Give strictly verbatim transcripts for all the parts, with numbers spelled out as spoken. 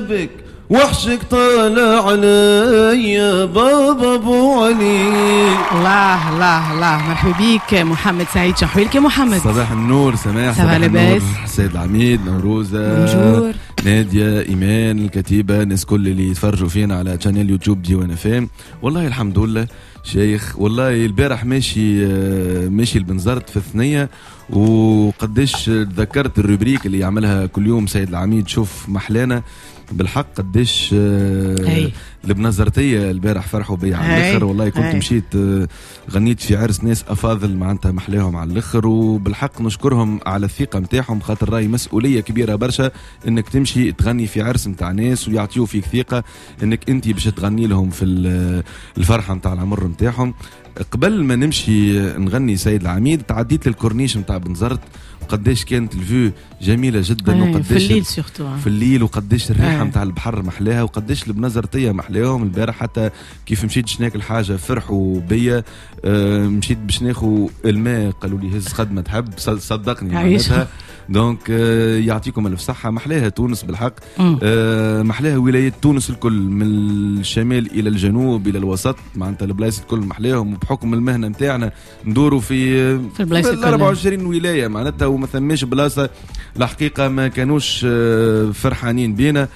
بك وحشك طالع عليا بابا ابو علي. الله الله الله، مرحبا بيك محمد سعيد، شحويلك يا محمد. صباح النور سماح، صباح النور سيد العميد، نوروزة، بونجور، نادية، إيمان، الكتيبة، الناس كل اللي يتفرجوا فينا على شانيل يوتيوب ديوان فام. والله الحمد لله شيخ، والله البارح ماشي ماشي البنزرت في الثنية، وقديش تذكرت الروبريك اللي يعملها كل يوم سيد العميد شوف محلانا بالحق، قديش البنزرتية البارح فرحوا بي على الاخر. والله كنت هي. مشيت غنيت في عرس ناس افاضل معناتها محلاهم على الاخر، وبالحق نشكرهم على الثقة متاعهم، خاطر راي مسؤولية كبيرة برشا انك تمشي تغني في عرس متاع ناس ويعطيو فيك ثقة انك انت باش تغني لهم في الفرحة متاع العمر متاعهم. قبل ما نمشي نغني سيد العميد تعديت للكورنيش متاع بنزرت، وقديش كانت الفيو جميلة جدا، وقديش في الليل سورتو في الليل، وقديش الريحة متاع البحر محلاها، وقديش البنزرتية محلاهم البارح. حتى كيف مشيت باش ناكل حاجة فرحوا بيا، آه مشيت باش ناخذ الماء قالوا لي هز خدمة تحب، صدقني معناتها. دونك آه يعطيكم الف صحة، محلاها تونس بالحق، آه محلاها ولاية تونس الكل من الشمال إلى الجنوب إلى الوسط، معناتها البلايص الكل محلاهم، وبحكم المهنة متاعنا ندوروا في في البلايص الكل أربعة وعشرين ولاية معناتها، وما ثماش بلاصة الحقيقة ما كانوش آه فرحانين بينا.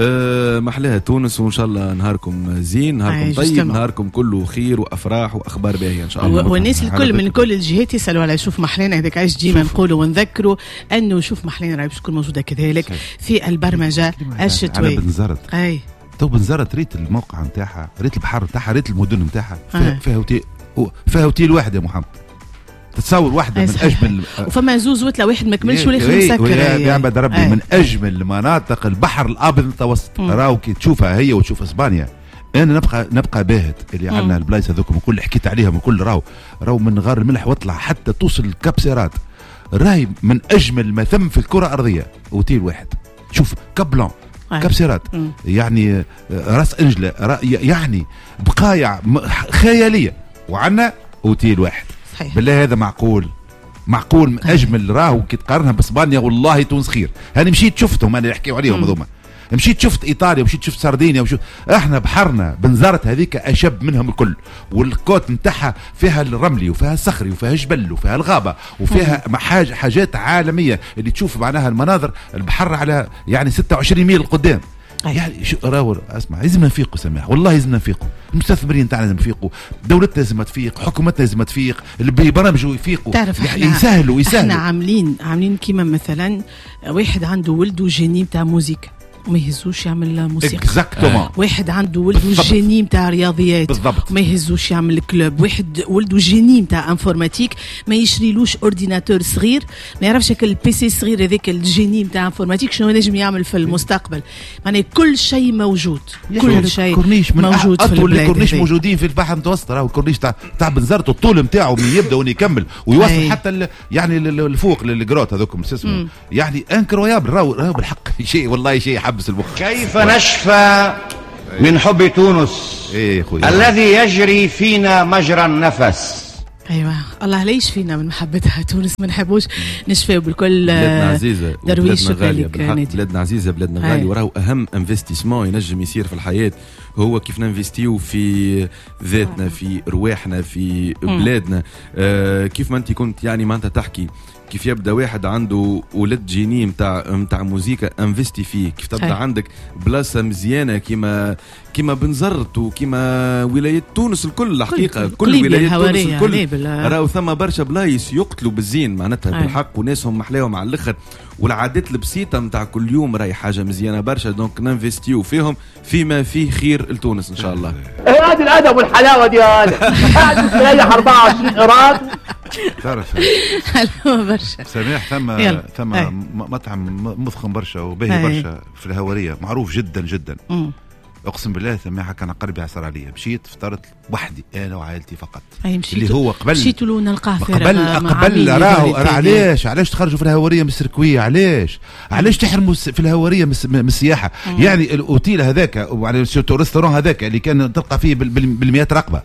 أه محلاها تونس، وان شاء الله نهاركم زين، نهاركم طيب، نهاركم كله خير وافراح واخبار باهيه ان شاء الله. والناس الكل من كل الجهات يسالوا على شوف محلانا، هذاك عايش ديما نقولوا ونذكروا انه شوف محلانا راهي باش تكون موجوده كذلك في البرمجه الشتويه. انا بنزرت اي تو بنزرت، ريت الموقع نتاعها، ريت البحر نتاعها، ريت المدن نتاعها، فيها, فيها اوتيل فيها اوتيل واحد يا محمد، تتصور واحده من اجمل، وفما زوز وتلا واحد ما كملش والاخر مسكر يا عباد ربي. من اجمل مناطق البحر الابيض المتوسط، راهو كي تشوفها هي وتشوف اسبانيا. انا نبقى نبقى باهت اللي عندنا البلايص هذوكم كل حكيت عليهم وكل راهو راهو من غار الملح واطلع حتى توصل الكابسيرات، راهي من اجمل ما ثم في الكره الارضيه. اوتيل واحد شوف كابلون كابسيرات، يعني راس انجله، يعني بقايع خياليه، وعندنا اوتيل واحد. بالله هذا معقول؟ معقول من اجمل راهو كي تقارنها باسبانيا. والله تونس خير. انا مشيت شفتهم، انا نحكيو عليهم هذوما، مشيت شفت ايطاليا ومشيت شفت سردينيا وشفت احنا بحرنا بنزرت هذيك اشب منهم الكل، والكوت نتاعها فيها الرملي وفيها الصخري وفيها الجبل وفيها الغابه وفيها حاجه حاجات عالميه اللي تشوف معناها المناظر البحر على يعني ستة وعشرين ميل قدام. يعني شو راهو اسمع، لازم نفيقوا سماح، والله لازم نفيقوا، المستثمرين تاعنا لازم يفيقوا، دولتنا لازم تفيق، حكومتنا لازم تفيق، البرامج يفيقوا، تعرف يعني يسهلوا يسهلوا. احنا عاملين عاملين كيما مثلا واحد عنده ولده جيني بتاع موزيك وما يهزوش يعمل موسيقى. اكزاكتومون. واحد عنده ولده جيني نتاع رياضيات بالضبط، ما يهزوش يعمل كلوب. واحد ولده جيني نتاع انفورماتيك ما يشريلوش اورديناتور صغير، ما يعرفش هكا البيسي صغير هذاك الجيني نتاع انفورماتيك شنو نجم يعمل في المستقبل. معناها كل شيء موجود، كل شيء موجود في البلاد. الكورنيش موجودين في البحر المتوسط، راهو الكورنيش تاع تاع بنزرت الطول نتاعو من يبدا وين يكمل ويوصل أي. حتى يعني الفوق للجروت هذوكم اسمه، يعني انكرويابل. راهو راهو بالحق شيء، والله شيء يحبس المخ. كيف نشفى من حب تونس إيه الذي يجري فينا مجرى النفس. ايوه الله لا يشفينا من محبتها تونس، ما نحبوش نشفيو بالكل. بلادنا عزيزه، درويش غاليه بالحق، بلادنا عزيزه، بلادنا غاليه، وراهو اهم انفستيسمون ينجم يصير في الحياه هو كيف ننفستيو في ذاتنا، في رواحنا، في بلادنا. آه كيف ما انت كنت يعني ما انت تحكي كيف يبدا واحد عنده ولد جيني متاع متاع موزيكا انفستي فيه، كيف تبدا هاي. عندك بلاصه مزيانه كيما كيما بنزرت وكيما ولايه تونس الكل الحقيقه، كل, كل ولايات تونس الكل راهو ثم برشا بلايص يقتلوا بالزين معناتها هاي. بالحق وناسهم محلاهم على الاخر، والعادات البسيطه متاع كل يوم راهي حاجه مزيانه برشا. دونك ننفستيو فيهم فيما فيه خير لتونس ان شاء الله. هذه الادب والحلاوه دي هذا قاعد تريح أربعة وعشرين قرات. تعرف حلوه برشا سماح، ثم ثم مطعم مضخم برشا وباهي برشا في الهواريه، معروف جدا جدا. م. اقسم بالله سماحه كان قلبي عصر عليا، مشيت فطرت وحدي انا وعائلتي فقط. اللي هو قبل مشيت له نلقاه قبل قبل راهو علاش علاش تخرجوا في الهواريه من السركويه، علاش علاش تحرموا في الهواريه من السياحه؟ يعني الاوتيل هذاك وعلى الريستورون هذاك اللي كان تلقى فيه بالمئات رقبه،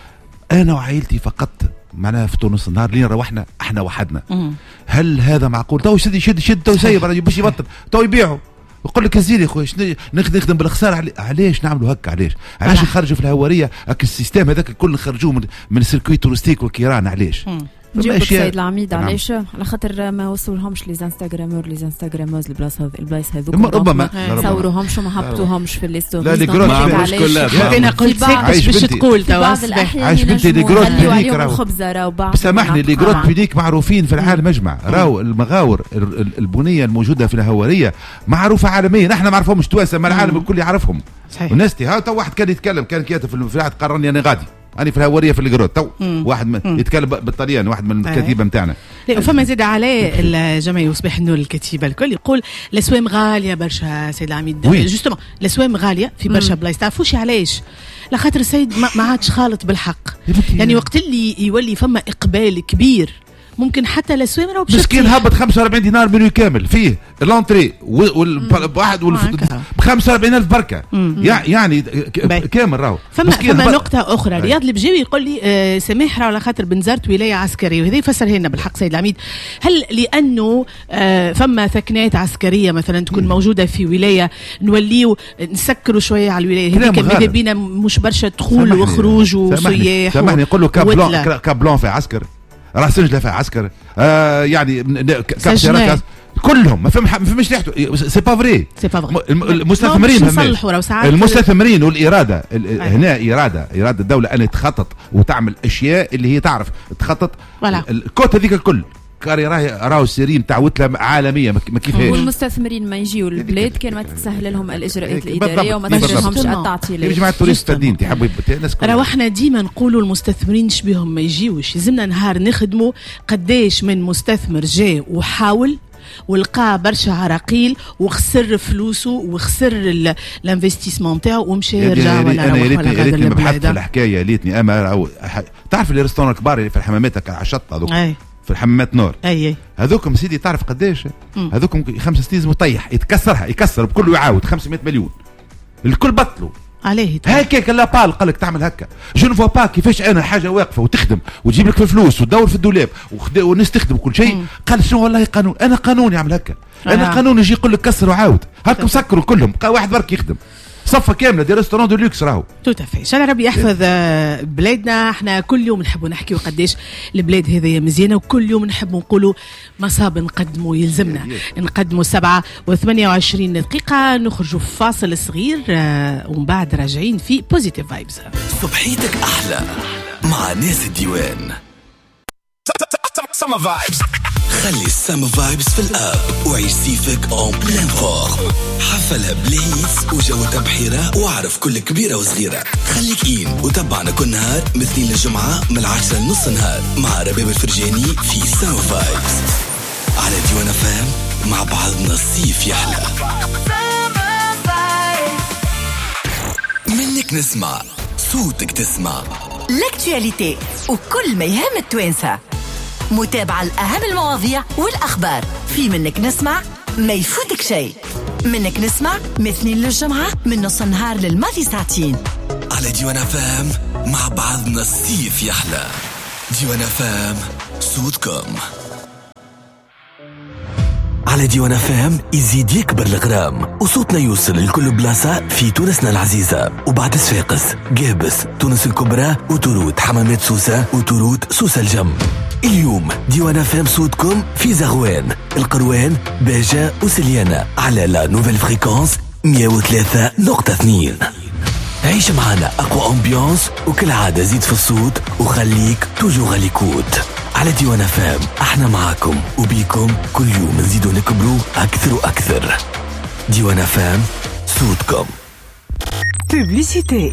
انا وعائلتي فقط معناها في تونس النهار لين روحنا احنا وحدنا. مم. هل هذا معقول؟ تو يشد يشد يشد تو يسيب باش يبطل، تو يبيعوا ويقول لك زيري خويا نخدم بالخساره. علاش نعملوا هكا؟ علاش علاش نخرجوا في الهواريه هكا السيستم هذاك الكل نخرجوه من, من السيركوي تورستيك والكيران؟ علاش؟ نجيب السيد العميد علاش؟ على خاطر ما وصلهمش لي انستغرامور لي انستغراموز البلاص هذ البلايص هذوك ربما صوروهمش وما هبطوهمش في ليستوري. لا لي جروت انا قلت ساكت باش تقول توا عايش بنتي لي جروت بيديك راهو سامحني لي جروت بيديك معروفين في العالم اجمع. راهو المغاور البنيه الموجوده في الهواريه معروفه عالميا، احنا ما نعرفهمش توانسه ما العالم الكل يعرفهم. والناس ها تو واحد كان يتكلم كان كاتب في الفلاحه قررني انا غادي أنا في الهوارية في الجروت تو واحد من يتكلم بالطليان واحد من الكتيبة متاعنا. فما زاد عليه الجمعية وصباح النور الكتيبة الكل يقول الأسوام غالية برشا سيد العميد. جوستومون الأسوام غالية في برشا بلايص. تعرفوش علاش؟ لخاطر السيد ما عادش خالط بالحق. يعني وقت اللي يولي فما إقبال كبير ممكن حتى الاسوام راهو مسكين هبط خمسة وأربعين دينار منو كامل فيه لونتري والواحد ب خمسة وأربعين ألف بركه يعني كامل راهو. فما فما نقطه اخرى رياض البجاوي يقول لي آه سماح راهو على خاطر بنزرت ولايه عسكريه وهذا يفسرها لنا بالحق سيد العميد. هل لانه آه فما ثكنات عسكريه مثلا تكون موجوده في ولايه نوليو نسكروا شويه على الولايه هذيك ماذا بينا مش برشا دخول وخروج وسياح؟ سامحني نقول له كابلون كابلون في عسكر راه سجله في عسكر آه يعني كابتن كلهم ما فهم ما فهمش ريحته. سي با فري سي با فري. المستثمرين المستثمرين والاراده هنا اراده اراده الدوله ان تخطط وتعمل اشياء اللي هي تعرف تخطط الكوت هذيك الكل كاري راهي راهو سيرين تاع وتله عالميه ما كيفاش. والمستثمرين ما يجيوا البلاد كان ما تتسهل لهم الاجراءات الاداريه وما تجيهمش التعطيلات. يا جماعه التوريست الدين تحبوا الناس راهو احنا ديما نقولوا المستثمرين شبيهم ما يجيوش. لازمنا نهار نخدموا قداش من مستثمر جاء وحاول ولقى برشا عراقيل وخسر فلوسه وخسر الانفستيسمون تاعو ومشى يرجع ولا انا يا ريتني مبحث في الحكايه ليتني اما تعرف اللي ريستوران الكبار اللي في الحمامات على الشط هذوك في الحمامات نور اي هذوكم سيدي تعرف قداش هذوكم خمسة ستيز مطيح يتكسرها يكسر بكله يعاود خمسمائة مليون الكل بطلوا عليه هكاك لا بال قال لك تعمل هكا جو نفوا با كيفاش انا حاجه واقفه وتخدم وتجيب لك في الفلوس وتدور في الدولاب ونستخدم كل شيء. قال شنو والله قانون انا قانون يعمل هكا انا آه. قانون يجي يقول لك كسر وعاود هكا مسكروا كلهم واحد برك يخدم صفه كامله دي ريستورون دو لوكس راهو توتافي. ان شاء الله ربي يحفظ بلادنا. احنا كل يوم نحبوا نحكيوا قداش البلاد هذه مزيانه وكل يوم نحبوا نقولوا مصاب نقدموا يلزمنا نقدموا سبعة وثمانية وعشرين دقيقه نخرجوا في فاصل صغير ومن بعد راجعين في بوزيتيف فايبز. صبحيتك احلى مع ناس الديوان. سما فايبز خلي السما فايبز في الاب وعيش سيفك اون بلان فورم. حفلها بليس وجو تبحيره واعرف كل كبيره وصغيره. خليك إين وتابعنا كل نهار من الاثنين للجمعه من العشرة لنص نهار مع رباب الفرجاني في سما فايبز على ديوان فام. مع بعضنا الصيف يحلى. منك نسمع صوتك تسمع لاكتواليتي وكل ما يهم التوانسه. متابعة الأهم المواضيع والأخبار في منك نسمع ما يفوتك شيء. منك نسمع من اثنين للجمعة من نص النهار للماضي ساعتين على ديوان فام. مع بعضنا الصيف يحلى. ديوان فام صوتكم على ديوان فام. يزيد يكبر الغرام وصوتنا يوصل لكل بلاصة في تونسنا العزيزة وبعد صفاقس قابس تونس الكبرى وتروت حمامات سوسة وتروت سوسة الجم. اليوم ديوان فام صوتكم في زغوان القروان باجة وسليانة على لا نوفيل فريكونس مية وثلاثة نقطة اثنين. عيش معنا أقوى أمبيانس وكل عادة زيد في الصوت وخليك توجو غاليكوت على ديوان فام. احنا معاكم وبيكم كل يوم نزيدو نكبرو أكثر وأكثر. ديوان فام صوتكم. بوبليسيتي.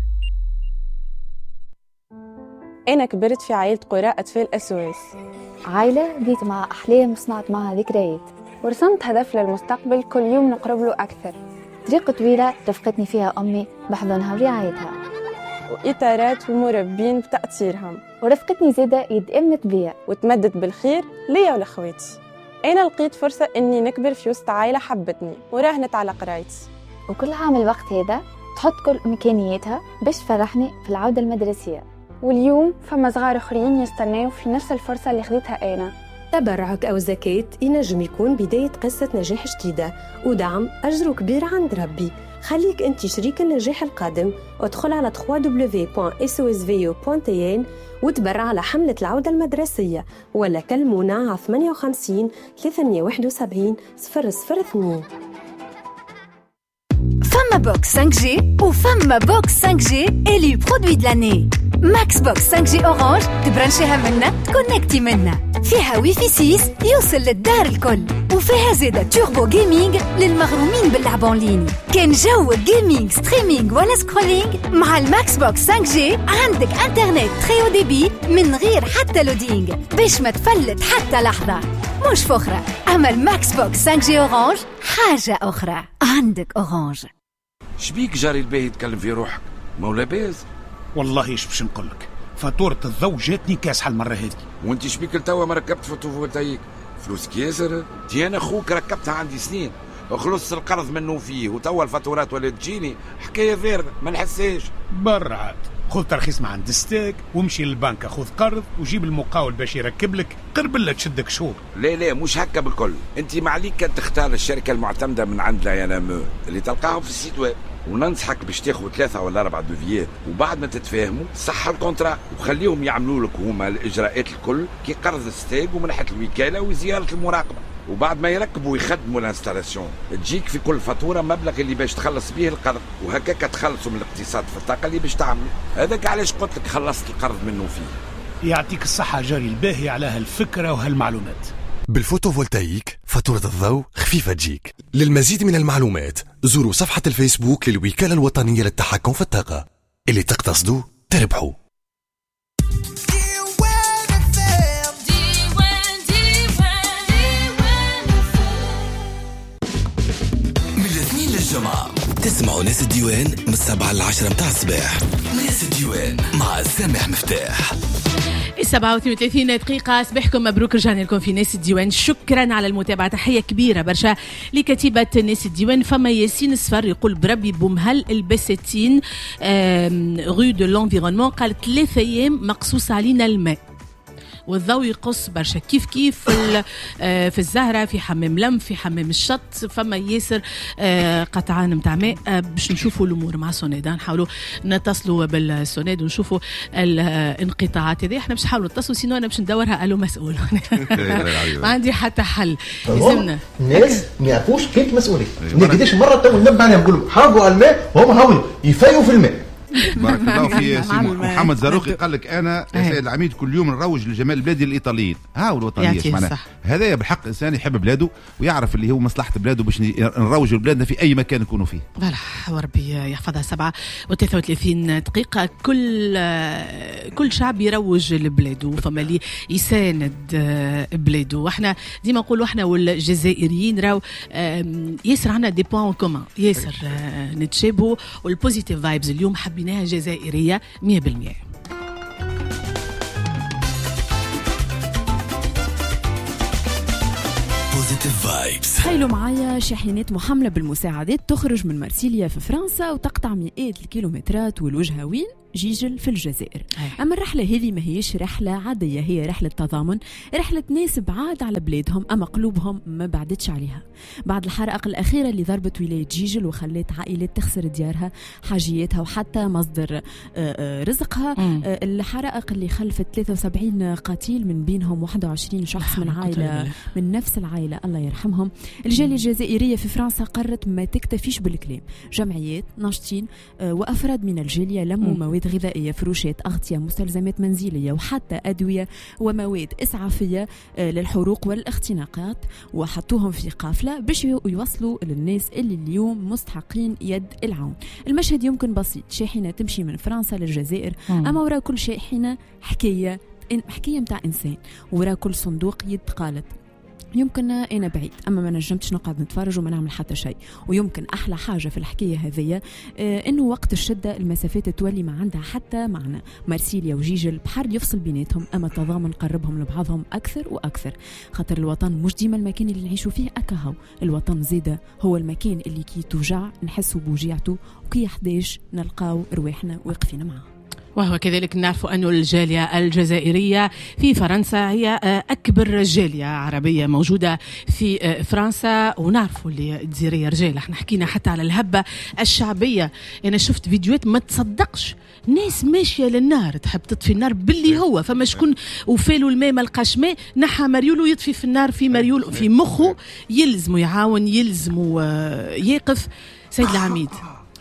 أنا كبرت في عائلة قراء أطفال أسواس، عائلة بديت مع أحلام وصنعت معها ذكريات ورسمت هدف للمستقبل كل يوم نقرب له أكثر. طريقة طويلة رفقتني فيها أمي بحضنها ورعايتها وإطارات ومربين بتأثيرهم، ورفقتني زادة يد أمنت بيا وتمدت بالخير ليا ولأخواتي. أنا لقيت فرصة إني نكبر في وسط عائلة حبتني وراهنت على قرايتي، وكل عام الوقت هذا تحط كل إمكانياتها باش تفرحني في العودة المدرسية. واليوم فما صغار اخرين يستناو في نفس الفرصه اللي خديتها انا، تبرعك أو زكاة ينجم يكون بداية قصة نجاح جديدة، ودعم أجره كبير عند ربي. خليك أنت شريك النجاح القادم، وادخل على دبليو دبليو دبليو دوت اس او اس في او دوت ان وتبرع على حملة العودة المدرسية، ولا كلمونا على ثمانية وخمسين ثلاثمية وواحد وسبعين صفر صفر اثنين. فما بوكس خمسة جي وفما بوكس خمسة جي إلي برودوي دو لاني. ماكس بوكس خمسة جي أورانج تبرنشيها منا تكونكتي منا، فيها ويفي ستة يوصل للدار الكل، وفيها زيادة توربو جيمنج للمغرومين باللعب اونلاين. كان جو جيمنج ستريمينج ولا سكرولينج، مع الماكس بوكس خمسة جي عندك انترنت تري او دي بي من غير حتى لودينج باش ما تفلت حتى لحظة. مش فخرة، أما الماكس بوكس خمسة جي أورانج حاجة أخرى. عندك أورانج. شبيك جاري الباهي يتكلم في روحك مولا باز؟ والله ايش باش نقولك، فاتورة الضوء جاتني كاسحة المرة هذه. وانت شبيك التوا ما ركبت فوتوفولتايك؟ فلوسك ياسر، تي انا اخوك ركبتها عندي سنين، خلصت القرض منه فيه، وتوا الفاتورات ولا تجيني حكاية فارغة ما نحساش. برا عاد خذ ترخيص مع عند ستاك ومشي للبنك خذ قرض وجيب المقاول باش يركب لك، قربلة تشدك شهور. لا لا مش هكا بالكل، انت معليك كان تختار الشركة المعتمدة من عند لايانامو اللي تلقاهم في السيت ويب، وننصحك باش تاخذ ثلاثة ولا أربعة دوفيات، وبعد ما تتفاهموا صح الكونترا وخليهم يعملوا لك هما الإجراءات الكل كي قرض ستاك ومن ناحية الوكالة وزيارة المراقبة، وبعد ما يركبوا ويخدموا الانستالاسيون تجيك في كل فاتورة مبلغ اللي باش تخلص به القرض، وهكاك تخلصوا من الاقتصاد في الطاقة اللي باش تعملوا. هذاك علاش قلت لك خلصت القرض منه فيه. يعطيك الصحة جاري الباهي على هالفكرة وهالمعلومات. بالفوتوفولتايك فاتورة الضوء خفيفة تجيك. للمزيد من المعلومات زوروا صفحة الفيسبوك للوكالة الوطنية للتحكم في الطاقة. اللي تقتصدوا تربحوا. من الاثنين للجمعة تسمعوا ناس الديوان من السبعة للعشرة متاع الصباح. ناس الديوان مع سامح مفتاح. السبعة واثنين وثلاثين دقيقة. صباحكم مبروك، رجعنا لكم في ناس الديوان. شكرا على المتابعة، تحية كبيرة برشا لكتيبة ناس الديوان. فما ياسين الصفر يقول بربي بومهل البساتين غو دو لونفيرونمون، قال ثلاثة أيام مقصوص علينا الماء والضوء يقص برشا كيف كيف في الزهرة، في حمام لم، في حمام الشط. فما ياسر قطعان متاع ماء. باش نشوفوا الأمور مع سوناد، نحاولوا نتصلوا بالسوناد ونشوفوا الانقطاعات هذه. احنا باش نحاولوا نتصلوا، سينو انا باش ندورها الو مسؤول. ما عندي حتى حل. لازمنا الناس ما يعرفوش كيف مسؤولية. قداش مرة تو ننبه عليهم نقول لهم حافظوا على الماء وهم هاوي يفيوا في الماء. بارك الله في محمد زاروقي قال لك انا يا سيد العميد كل يوم نروج لجمال بلادي الايطاليين. ها الوطنيه معناها هذايا بالحق انسان يحب بلاده ويعرف اللي هو مصلحه بلاده باش نروجوا لبلادنا في اي مكان نكونوا فيه. فوالا وربي يحفظها. سبعة وثلاثة وثلاثين دقيقه. كل كل شعب يروج لبلاده، فما اللي يساند بلاده. واحنا ديما نقولوا احنا والجزائريين راو ياسر عندنا دي بوين كومون، ياسر نتشابهوا، والبوزيتيف فايبز اليوم حبيناها جزائرية مية بالمية. تخيلوا معايا شاحنات محملة بالمساعدات تخرج من مرسيليا في فرنسا وتقطع مئات الكيلومترات والوجهة وين؟ جيجل في الجزائر. أي. أما الرحلة هذه ما هيش رحلة عادية، هي رحلة تضامن، رحلة ناس بعاد على بلادهم أما قلوبهم ما بعدتش عليها. بعد الحرائق الأخيرة اللي ضربت ولاية جيجل وخلت عائلات تخسر ديارها، حاجياتها وحتى مصدر رزقها، الحرائق اللي خلفت ثلاثة وسبعين قتيل من بينهم واحد وعشرين شخص من عائلة من نفس العائلة الله يرحمهم. الجالية الجزائرية في فرنسا قررت ما تكتفيش بالكلام، جمعيات ناشطين وأفراد من الجالية لموا مواد غذائية، فروشات، أغطية، مستلزمات منزلية وحتى أدوية ومواد إسعافية للحروق والاختناقات، وحطوهم في قافلة باش يوصلوا للناس اللي اليوم مستحقين يد العون. المشهد يمكن بسيط، شاحنة تمشي من فرنسا للجزائر، أما وراء كل شاحنة حكاية حكاية متاع إنسان، وراء كل صندوق يتقالت. يمكن أنا بعيد أما ما نجمتش نقعد نتفرج وما نعمل حتى شيء. ويمكن أحلى حاجة في الحكاية هذية آه إنه وقت الشدة المسافات تولي ما عندها حتى معنى. مرسيليا وجيجل بحر يفصل بيناتهم، أما التضامن قربهم لبعضهم أكثر وأكثر، خاطر الوطن مش ديما المكان اللي نعيشوا فيه أكهو، الوطن زيدة هو المكان اللي كي توجع نحسوا بوجيعته وكي يحداش نلقاو رواحنا واقفين معه. وهو كذلك نعرف أن الجالية الجزائرية في فرنسا هي أكبر جالية عربية موجودة في فرنسا، ونعرف اللي الجزائرية رجال. احنا حكينا حتى على الهبة الشعبية. أنا شفت فيديوهات ما تصدقش، ناس ماشية للنار تحب تطفي النار باللي هو فما شكون وفالوا الماء ما لقاش ماء، نحى مريول ويطفي في النار في مريول في مخه، يلزمه يعاون يلزمه يقف. سيد العميد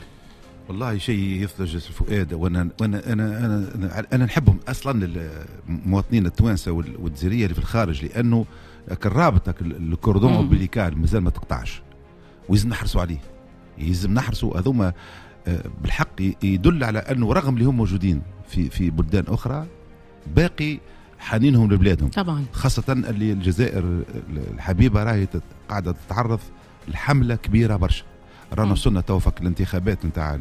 والله شيء يثلج الفؤاد، وانا وانا انا انا انا, أنا نحبهم اصلا المواطنين التوانسه والجزائريه اللي في الخارج، لانه كالرابطه الكوردون اومبليكال مازال ما تقطعش، ويلزم نحرصوا عليه، يلزم نحرصوا. هذوما بالحق يدل على انه رغم اللي هم موجودين في في بلدان اخرى باقي حنينهم لبلادهم طبعا، خاصه اللي الجزائر الحبيبه راهي قاعده تتعرض لحمله كبيره برشا. رانا وصلنا توفق الانتخابات نتاع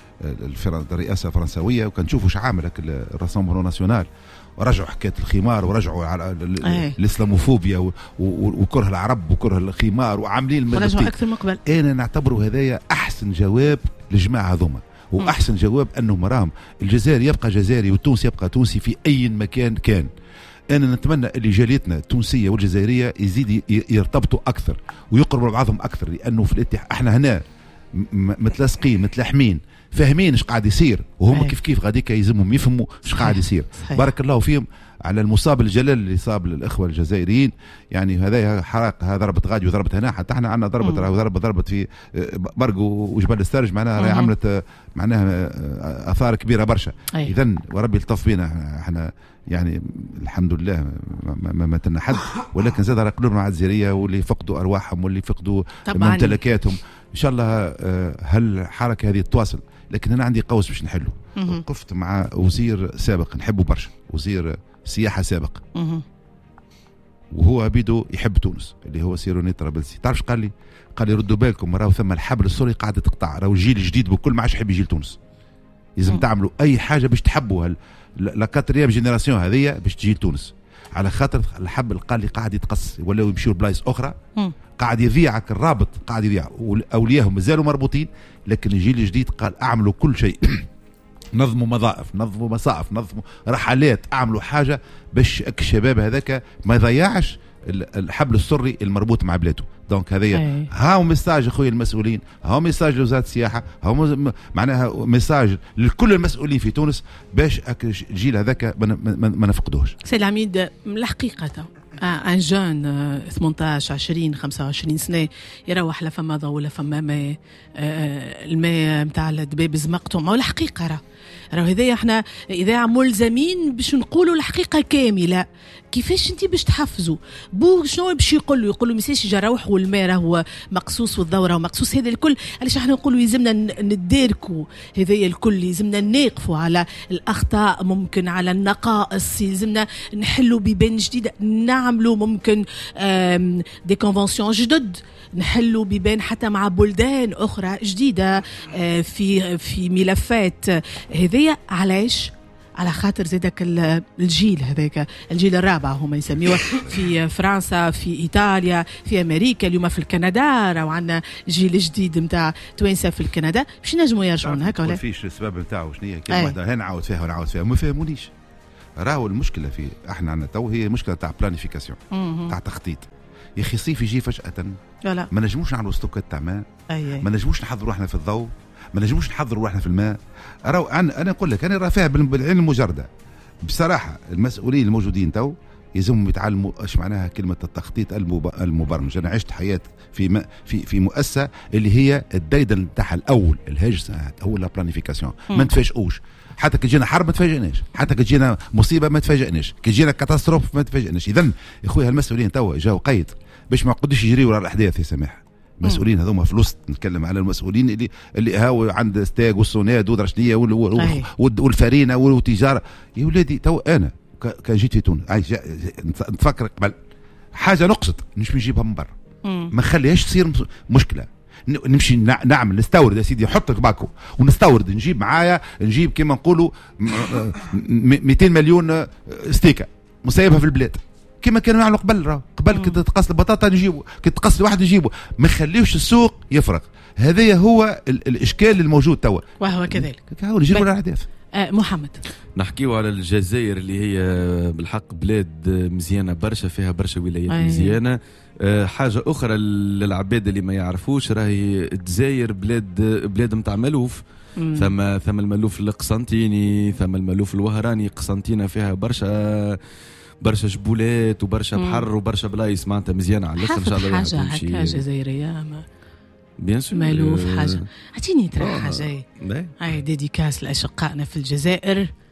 الرئاسه الفرنسويه، وكان نشوفوا شعاملك الراسمبلون ناسيونال، ورجعوا حكايه الخمار، ورجعوا على الاسلاموفوبيا وكره العرب وكره الخمار، وعاملين ورجعوا اكثر من قبل. انا نعتبره هذايا احسن جواب للجماعه هذوما، واحسن جواب انه مرام الجزائر يبقى جزائري والتونس يبقى تونسي في اي مكان كان. أنا نتمنى اللي جاليتنا التونسية والجزائرية يزيد يرتبطوا أكثر ويقربوا بعضهم أكثر، لأنه في الاتحاد احنا هنا متلاصقين متلاحمين فاهمين ايش قاعد يصير، وهم كيف كيف غاديك يلزمهم يفهموا ايش قاعد يصير. بارك الله فيهم على المصاب الجلل اللي صاب للإخوة الجزائريين. يعني هذا حرق، هذا ضربة غادي وضربة هنا، حتى احنا عندنا ضربة راهو ضربة ضربت في برق وجبل السرج، معناها راهي عملت معناها آثار كبيرة برشا. إذا وربي يلطف بينا احنا يعني الحمد لله ما ماتنا حد، ولكن زاد على قلوبنا مع الجزائرية واللي فقدوا أرواحهم واللي فقدوا ممتلكاتهم. إن شاء الله هالحركة هذه تواصل. لكن أنا عندي قوس باش نحله. وقفت مع وزير سابق نحبه برشا، وزير سياحة سابق، وهو بيدو يحب تونس، اللي هو سيروني طرابلسي. تعرفش قال لي؟ قال لي ردوا بالكم راهو ثم الحبل السوري قاعدة تقطع، راهو الجيل الجديد بكل ما عادش يحب يجي لتونس. لازم تعملوا أي حاجة باش تحبوا لا كاتريام جينيراسيون هذيا باش تجي لتونس، على خاطر الحبل قال لي قاعد يتقص ولاو يمشيوا لبلايص أخرى. م. قاعد يذيعك الرابط، قاعد يذيع أولياءهم مازالوا مربوطين، لكن الجيل الجديد قال أعملوا كل شيء نظموا مضائف، نظموا مصائف، نظموا رحلات، اعملوا حاجه باش الشباب هذاك ما يضيعش الحبل السري المربوط مع بلاده. دونك هذايا هاو ميساج اخويا المسؤولين، هاو ميساج لوزاره السياحه، هاو معناها ميساج لكل المسؤولين في تونس باش الجيل هذاك ما نفقدوش. سي العميد الحقيقه ان جون ثمانية عشر عشرين خمسة وعشرين سنه يروح لا فما ضوء ولا فما ماء، الماء نتاع الدبابز مقطوع. والحقيقه راه راه هذايا احنا اذا ملزمين باش نقولوا الحقيقه كامله. كيفاش انت باش تحفزوا بو شنو باش يقول له؟ يقول له ميساج جا روح والماء راهو مقصوص والضوء راهو مقصوص. هذا الكل علاش احنا نقولوا يلزمنا نداركوا هذايا الكل، يلزمنا نقفوا على الاخطاء، ممكن على النقائص، يلزمنا نحلوا بيبان جديده، نعملوا ممكن دي كونفونسيون جدد، نحلوا بيبان حتى مع بلدان اخرى جديده في في ملفات هذيا. علاش؟ على خاطر زيدك الجيل هذاك، الجيل الرابع هما يسميوه في فرنسا، في ايطاليا، في امريكا، اليوم في الكندا راهو عندنا جيل جديد نتاع توانسه في الكندا باش نجموا يرجعون هكا ولا فيش السبب نتاعو شنو هي؟ كلمه واحده نعاود فيها ونعاود فيها ما فهمونيش. راهو المشكله في احنا عندنا تو هي مشكله تاع بلانيفيكاسيون، تاع تخطيط. يا اخي الصيف يجي فجاه لا ما نجموش نعملوا ستوكات تاع ماء، ما نجموش نحضروا احنا في الضوء، ما نجموش نحضروا احنا في الماء. راهو انا انا نقول لك انا راه فيها بالعين المجرده بصراحه. المسؤولين الموجودين تو يلزمهم يتعلموا ايش معناها كلمه التخطيط المبرمج. انا عشت حياه في في في مؤسسه اللي هي الديدن نتاعها الاول الهاجس هو لا بلانيفيكاسيون. ما نتفاجئوش، حتى كي تجينا حرب ما تفاجئناش، حتى كي تجينا مصيبه ما تفاجئناش، كي تجينا كاتاستروف ما تفاجئناش. اذا يا خويا المسؤولين تو جاوا قيد باش ما يقعدوش يجريوا ورا الاحداث يا سماح. المسؤولين هذوما في الوسط، نتكلم على المسؤولين اللي اللي هاو عند ستاج والسوناد ودرشنيه والفرينه والتجاره. يا ولادي تو انا كان جيت في تونس نتفكر قبل حاجه نقصت مش نجيبها من برا، ما نخليهاش تصير مشكله. نمشي نعمل نستورد يا سيدي، نحط باكو ونستورد، نجيب معايا نجيب كما نقولوا مئتين مليون ستيكه مسيبها في البلاد كما كانوا يعملوا قبل. راه قبل كي تقص البطاطا نجيبوا، كي تقص واحد نجيبوا، ما نخليوش السوق يفرق. هذا هو ال الاشكال الموجود توا، وهو كذلك نحاول نجيبوا الاحداث. آه محمد نحكيو على الجزائر اللي هي بالحق بلاد مزيانه برشا، فيها برشا ولايات أيه. مزيانه. أه حاجه اخرى للعباد اللي ما يعرفوش، راهي الجزائر بلاد بلاد متاع ملوف. ثم ثم الملوف القسنطيني، ثم الملوف الوهراني. قسنطينه فيها برشا برشا جبولات وبرشا بحر وبرشا بلايص معناتها مزيانه على الاخر. ان شاء الله حاجه هكا جزائريه بيان سور مالوف حاجه. اعطيني ترى حاجه هاي ديديكاس لاشقائنا في الجزائر.